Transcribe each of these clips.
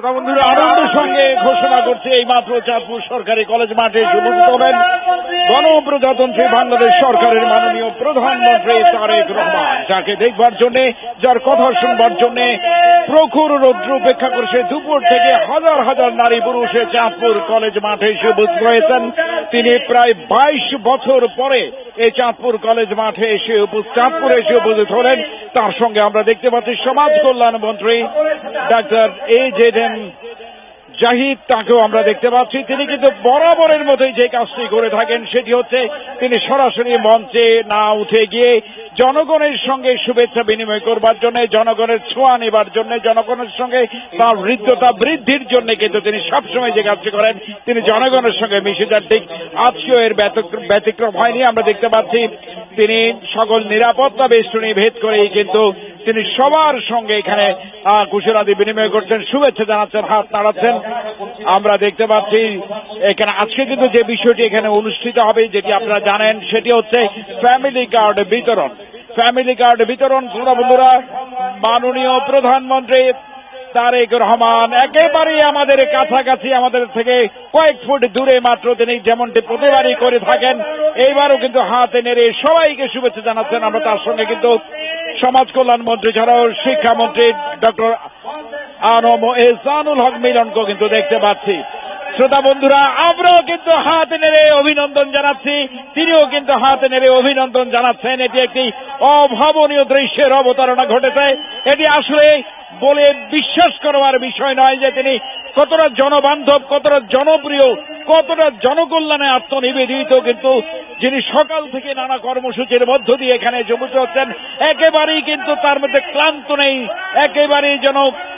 শ্রোতা বন্ধুরা আনন্দের সঙ্গে ঘোষণা করছে এই মাত্র চাঁদপুর সরকারি কলেজ মাঠে উপস্থিত হলেন গণপ্রজাতন্ত্রী বাংলাদেশ সরকারের মাননীয় প্রধানমন্ত্রী তারেক রহমান, যাকে দেখবার জন্য, যার কথা শুনবার জন্য প্রখর রৌদ্র উপেক্ষা করছে দুপুর থেকে হাজার হাজার নারী পুরুষে চাঁদপুর কলেজ মাঠে এসে উপস্থিত হয়েছেন। তিনি প্রায় 22 বছর পরে এই চাঁদপুর কলেজ মাঠে চাঁদপুরে এসে উপস্থিত হলেন। তার সঙ্গে আমরা দেখতে পাচ্ছি সমাজ কল্যাণ মন্ত্রী ডাক্তার এজেডএম জাহিদ, তাকেও আমরা দেখতে পাচ্ছি। তিনি কিন্তু বরাবরের মতোই যে কাজটি করে থাকেন সেটি হচ্ছে তিনি সরাসরি মঞ্চে না উঠে গিয়ে জনগণের সঙ্গে শুভেচ্ছা বিনিময় করবার জন্য, জনগণের ছোঁয়া নেবার জন্য, জনগণের সঙ্গে তার হৃদ্যতা বৃদ্ধির জন্য কিন্তু তিনি সবসময় যে কাজটি করেন তিনি জনগণের সঙ্গে মিশে যান। ঠিক আজকেও এর ব্যতিক্রম হয়নি। আমরা দেখতে পাচ্ছি তিনি সকল নিরাপত্তা বেষ্টনী ভেদ করেই কিন্তু তিনি সবার সঙ্গে এখানে কুশলাদি বিনিময় করছেন, শুভেচ্ছা জানাচ্ছেন, হাত নাড়াচ্ছেন। আমরা দেখতে পাচ্ছি এখানে আজকে কিন্তু যে বিষয়টি এখানে অনুষ্ঠিত হবে, যেটি আপনারা জানেন, সেটি হচ্ছে ফ্যামিলি কার্ড বিতরণ। ফ্যামিলি কার্ড বিতরণ শ্রোতা বন্ধুরা, মাননীয় প্রধানমন্ত্রী তারেক রহমান একেবারেই আমাদের কাছাকাছি, আমাদের থেকে কয়েক ফুট দূরে মাত্র তিনি যেমনটি প্রতিবারই করে থাকেন, এইবারও কিন্তু হাতে নেড়ে সবাইকে শুভেচ্ছা জানাচ্ছেন। আমরা তার সঙ্গে কিন্তু সমাজ কল্যাণ মন্ত্রী ছাড়াও শিক্ষামন্ত্রী ডক্টর আনম এহসানুল হক মিলনকেও কিন্তু দেখতে পাচ্ছি। শ্রোতা বন্ধুরা, আমরাও কিন্তু হাত নেড়ে অভিনন্দন জানাচ্ছি, তিনিও কিন্তু হাত নেড়ে অভিনন্দন জানাচ্ছেন। এটি একটি অভাবনীয় দৃশ্যের অবতারণা ঘটেছে। এটি আসলে বলে বিশ্বাস করবার বিষয় নয় যে তিনি কতটা জনবান্ধব, কতটা জনপ্রিয়, কতটা জনকল্যাণে আত্মনিবেদিত, কিন্তু যিনি সকাল থেকে নানা কর্মসূচির মধ্য দিয়ে এখানে উপস্থিত হচ্ছেন, একেবারেই কিন্তু তার মধ্যে ক্লান্ত নেই, একেবারেই যেন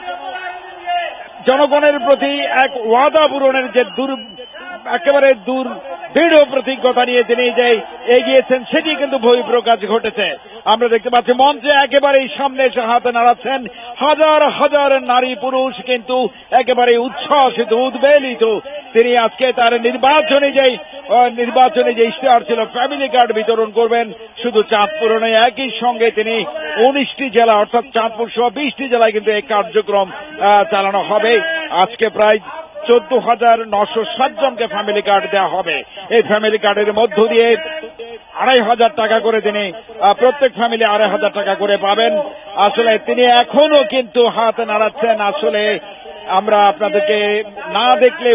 জনগণের প্রতি এক ওয়াদা পূরণের যে একেবারে দৃঢ় প্রতিজ্ঞতা নিয়ে তিনি যে এগিয়েছেন সেটি কিন্তু বহিঃপ্রকাশ ঘটেছে। আমরা দেখতে পাচ্ছি মঞ্চে একেবারেই সামনে এসে হাতে নাড়াচ্ছেন হাজার হাজার নারী পুরুষ, কিন্তু একেবারে উচ্ছ্বাসিত, উদ্বেলিত। তিনি আজকে তার নির্বাচনে যে ইশতেহার ছিল ফ্যামিলি কার্ড বিতরণ করবেন, শুধু চাঁদপুর নয়, একই সঙ্গে তিনি 19টি জেলা অর্থাৎ চাঁদপুর সহ 20টি জেলায় কিন্তু এই কার্যক্রম চালানো হবে। আজকে প্রায় 14,960 জনকে ফ্যামিলি কার্ড দেওয়া হবে। এই ফ্যামিলি কার্ডের মধ্য দিয়ে 2,500 টাকা করে তিনি প্রত্যেক ফ্যামিলি 2,500 টাকা করে পাবেন। আসলে তিনি এখনো কিন্তু হাত নাড়াচ্ছেন। আসলে আমরা আপনাদেরকে না দেখলে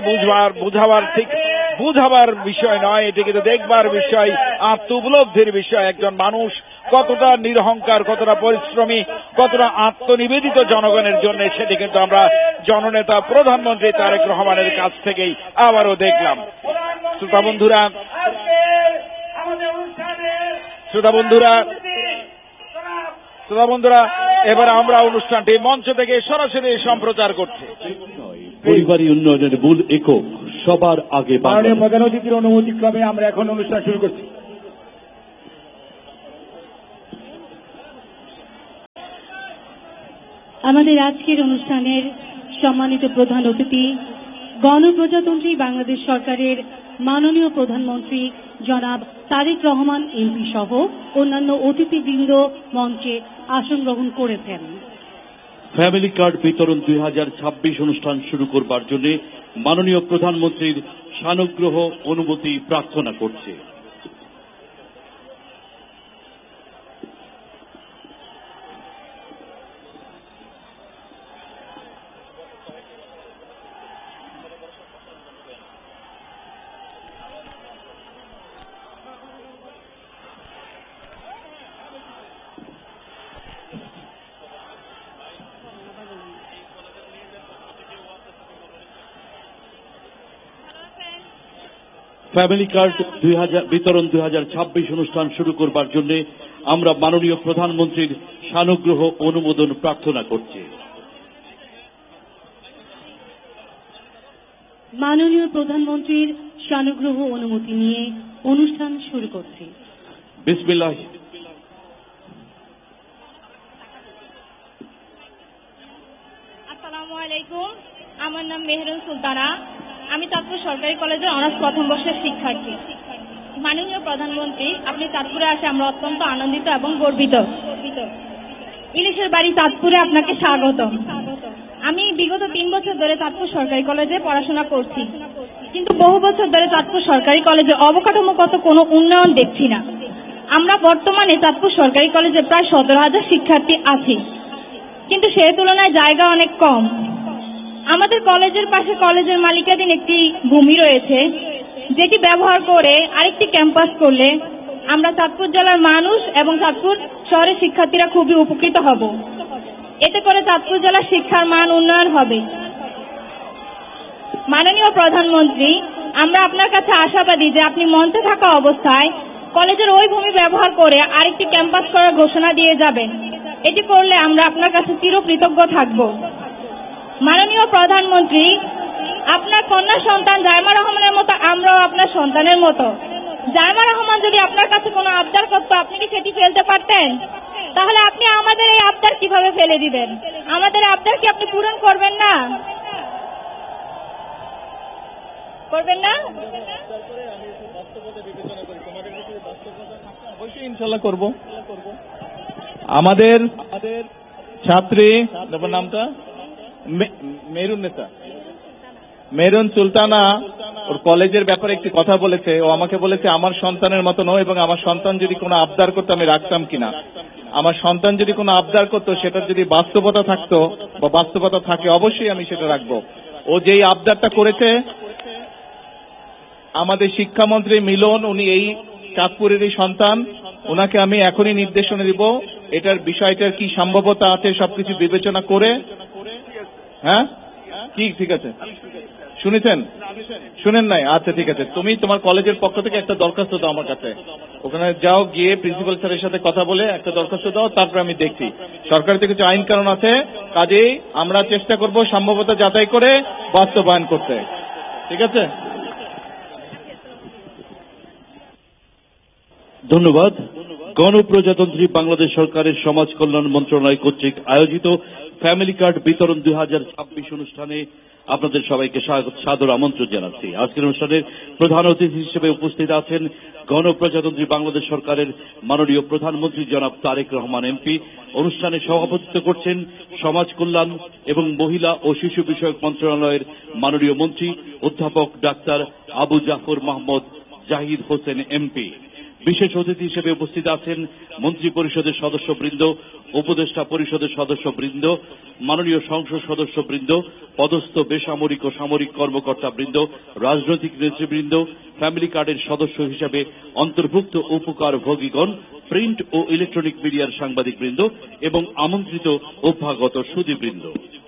বুঝাবার বিষয় নয়, এটি কিন্তু দেখবার বিষয়, আত্ম উপলব্ধির বিষয়। একজন মানুষ কতটা নিরহংকার, কতটা পরিশ্রমী, কতটা আত্মনিবেদিত জনগণের জন্য, সেটি কিন্তু আমরা জননেতা প্রধানমন্ত্রী তারেক রহমানের কাছ থেকেই আবারও দেখলাম। শ্রোতা বন্ধুরা, এবার আমরা অনুষ্ঠানটি মঞ্চ থেকে সরাসরি সম্প্রচার করছি। পরিবারী উন্নয়নের মূল একক সবার আগে প্রধান অতিথির অনুমতিক্রমে আমরা এখন অনুষ্ঠান শুরু করছি। আমাদের আজকের অনুষ্ঠানের সম্মানিত প্রধান অতিথি গণপ্রজাতন্ত্রী বাংলাদেশ সরকারের মাননীয় প্রধানমন্ত্রী জনাব তারেক রহমান এমপি সহ অন্যান্য অতিথিবৃন্দ মঞ্চে আসন গ্রহণ করেছেন। ফ্যামিলি কার্ড বিতরণ 2026 অনুষ্ঠান শুরু করবার জন্য মাননীয় প্রধানমন্ত্রীর সানুগ্রহ অনুমতি প্রার্থনা করছে। ফ্যামিলি কার্ড বিতরণ 2026 অনুষ্ঠান শুরু করবার জন্য আমরা মাননীয় প্রধানমন্ত্রীর সানুগ্রহ অনুমোদন প্রার্থনা করছি। মাননীয় প্রধানমন্ত্রীর সানুগ্রহ অনুমতি নিয়ে অনুষ্ঠান শুরু করছি। বিসমিল্লাহ। আসসালামু আলাইকুম, আমার নাম মেহরুন সুলতানা, আমি চাঁদপুর সরকারি কলেজের অনার্স প্রথম বর্ষের শিক্ষার্থী। মাননীয় প্রধানমন্ত্রী, আপনি চাঁদপুরে আসে আমরা অত্যন্ত আনন্দিত এবং গর্বিত। ইলিশের বাড়ি চাঁদপুরে আপনাকে স্বাগতম। আমি বিগত 3 বছর ধরে চাঁদপুর সরকারি কলেজে পড়াশোনা করছি, কিন্তু বহু বছর ধরে চাঁদপুর সরকারি কলেজে অবকাঠামোগত কোনো উন্নয়ন দেখছি না। আমরা বর্তমানে চাঁদপুর সরকারি কলেজে প্রায় 17,000 শিক্ষার্থী আছি, কিন্তু সেই তুলনায় জায়গা অনেক কম। আমাদের কলেজের পাশে কলেজের মালিকানাধীন একটি ভূমি রয়েছে, যেটি ব্যবহার করে আরেকটি ক্যাম্পাস করলে আমরা চাঁদপুর জেলার মানুষ এবং চাঁদপুর শহরের শিক্ষার্থীরা খুবই উপকৃত হব। এতে করে চাঁদপুর জেলার শিক্ষার মান উন্নয়ন হবে। মাননীয় প্রধানমন্ত্রী, আমরা আপনার কাছে আশাবাদী যে আপনি মঞ্চে থাকা অবস্থায় কলেজের ওই ভূমি ব্যবহার করে আরেকটি ক্যাম্পাস করার ঘোষণা দিয়ে যাবেন। এটি করলে আমরা আপনার কাছে চিরকৃতজ্ঞ থাকব। মাননীয় প্রধানমন্ত্রী, আপনার কন্যা সন্তান জাইমা রহমানের মতো আমরাও আপনার সন্তানের মতো। জাইমা রহমান যদি আপনার কাছে কোনো আবদার করতো, আপনি কি সেটি ফেলতে পারতেন? তাহলে আপনি আমাদের এই আবদার কিভাবে ফেলে দিবেন? আমাদের আবদার কি আপনি পূরণ করবেন না? করবেন না? অবশ্যই ইনশাল্লাহ করব। আমাদের ছাত্রী, নামটা মেহরুন সুলতানা, ওর কলেজের ব্যাপারে একটি কথা বলেছে। ও আমাকে বলেছে আমার সন্তানের মতো নয়, এবং আমার সন্তান যদি কোনো আবদার করতো আমি রাখতাম কিনা। আমার সন্তান যদি কোনো আবদার করতো, সেটার যদি বাস্তবতা থাকতো বা বাস্তবতা থাকে, অবশ্যই আমি সেটা রাখবো। ও যেই আবদারটা করেছে, আমাদের শিক্ষামন্ত্রী মিলন, উনি এই চাঁদপুরেরই সন্তান, ওনাকে আমি এখনই নির্দেশনা দিব এটার বিষয়টার কি সম্ভাব্যতা আছে সবকিছু বিবেচনা করে। হ্যাঁ, ঠিক আছে, শুনেছেন? শুনেন নাই? আচ্ছা ঠিক আছে, তুমি তোমার কলেজের পক্ষ থেকে একটা দরখাস্ত দাও আমার কাছে। ওখানে যাও, গিয়ে প্রিন্সিপাল স্যারের সাথে কথা বলে একটা দরখাস্ত দাও, তারপর আমি দেখছি। সরকারের থেকে কিছু আইন কানুন আছে, কাজেই আমরা চেষ্টা করব সম্ভাব্যতা যাচাই করে বাস্তবায়ন করতে। ঠিক আছে, ধন্যবাদ। গণপ্রজাতন্ত্রী বাংলাদেশ সরকারের সমাজ কল্যাণ মন্ত্রণালয় কর্তৃক আয়োজিত ফ্যামিলি কার্ড বিতরণ 2026 অনুষ্ঠানে আপনাদের সবাইকে সাদর আমন্ত্রণ জানাচ্ছি। আজকের অনুষ্ঠানের প্রধান অতিথি হিসেবে উপস্থিত আছেন গণপ্রজাতন্ত্রী বাংলাদেশ সরকারের মাননীয় প্রধানমন্ত্রী জনাব তারেক রহমান এমপি। অনুষ্ঠানে সভাপতিত্ব করছেন সমাজ কল্যাণ এবং মহিলা ও শিশু বিষয়ক মন্ত্রণালয়ের মাননীয় মন্ত্রী অধ্যাপক ডাক্তার আবু জাফর মাহমুদ জাহিদ হোসেন এমপি। বিশেষ অতিথি হিসেবে উপস্থিত আছেন মন্ত্রী পরিষদের সদস্যবৃন্দ, উপদেষ্টা পরিষদের সদস্যবৃন্দ, মাননীয় সংসদ সদস্যবৃন্দ, পদস্থ বেসামরিক ও সামরিক কর্মকর্তাবৃন্দ, রাজনৈতিক নেতৃবৃন্দ, ফ্যামিলি কার্ডের সদস্য হিসেবে অন্তর্ভুক্ত উপকার ভোগীগণ, প্রিন্ট ও ইলেকট্রনিক মিডিয়ার সাংবাদিকবৃন্দ এবং আমন্ত্রিত অভ্যাগত সুধীবৃন্দ।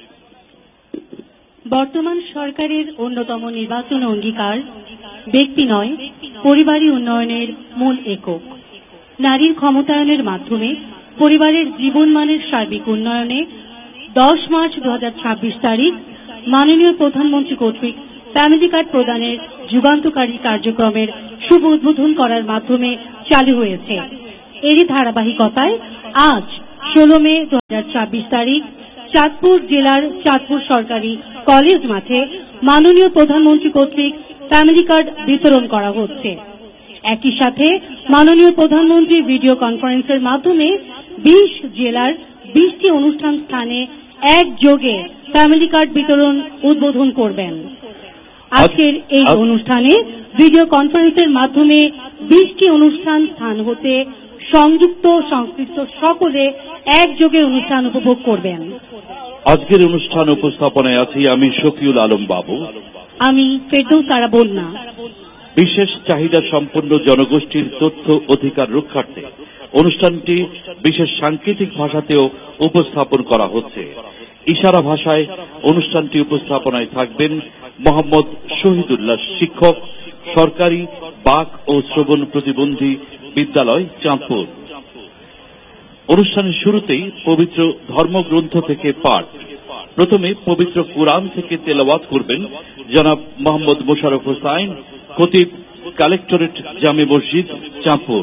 বর্তমান সরকারের অন্যতম নির্বাচন অঙ্গীকার ব্যক্তি নয়, পরিবারই উন্নয়নের মূল একক। নারীর ক্ষমতায়নের মাধ্যমে পরিবারের জীবনমানের সার্বিক উন্নয়নে 10 মার্চ 2026 তারিখ মাননীয় প্রধানমন্ত্রী কর্তৃক ফ্যামিলি কার্ড প্রদানের যুগান্তকারী কার্যক্রমের শুভ উদ্বোধন করার মাধ্যমে চালু হয়েছে। এরই ধারাবাহিকতায় আজ 16 মে 2026 তারিখ চাঁদপুর জেলার চাঁদপুর সরকারি কলেজ মাঠে মাননীয় প্রধানমন্ত্রী কর্তৃক ফ্যামিলি কার্ড বিতরণ করা হচ্ছে। একই সাথে মাননীয় প্রধানমন্ত্রী ভিডিও কনফারেন্সের মাধ্যমে 20 জেলার 20টি অনুষ্ঠান স্থানে একযোগে ফ্যামিলি কার্ড বিতরণ উদ্বোধন করবেন। আজকের এই অনুষ্ঠানে ভিডিও কনফারেন্সের মাধ্যমে 20টি অনুষ্ঠান স্থান হতে সংযুক্ত সংশ্লিষ্ট সকলে একযোগে অনুষ্ঠান উপভোগ করবেন। আজকের অনুষ্ঠান উপস্থাপনায় আছি আমি শফিউল আলম বাবু, আমি ফেরদৌস আরা বন্যা। বিশেষ চাহিদা সম্পন্ন জনগোষ্ঠীর তথ্য অধিকার রক্ষার্থে অনুষ্ঠানটি বিশেষ সাংকেতিক ভাষাতেও উপস্থাপন করা হচ্ছে। ইশারা ভাষায় অনুষ্ঠানটি উপস্থাপনায় থাকবেন মোহাম্মদ শহীদুল্লাহ, শিক্ষক, সরকারি বাক ও শ্রবণ প্রতিবন্ধী বিদ্যালয়, চাঁদপুর। অনুষ্ঠানের শুরুতেই পবিত্র ধর্মগ্রন্থ থেকে পাঠ। প্রথমে পবিত্র কুরআন থেকে তেলাওয়াত করবেন জনাব মোহাম্মদ মোশাররফ হোসাইন, খতিব, কালেক্টরেট জামে মসজিদ, চাঁদপুর।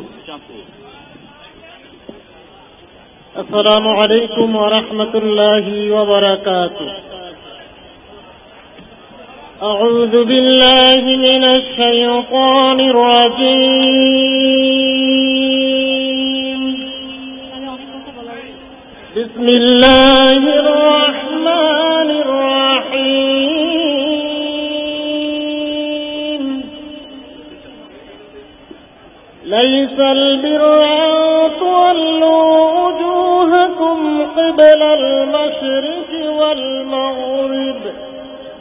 আসসালামু আলাইকুম ওয়া রাহমাতুল্লাহি ওয়া বারাকাতুহু। আউযু বিল্লাহি মিনাশ শাইতানির রাজীম। বিসমিল্লাহির রাহমানির ليس البر أن تولوا وجوهكم قبل المشرق والمغرب